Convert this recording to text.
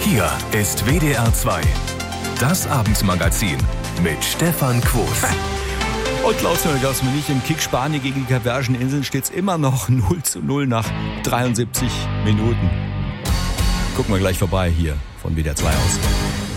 Hier ist WDR 2, das Abendmagazin mit Stefan Quos. Und glaubst du mir, glaubst du mir nicht, im Kick Spanien gegen die Kapverdischen Inseln steht es immer noch 0:0 nach 73 Minuten. Gucken wir gleich vorbei hier von WDR 2 aus.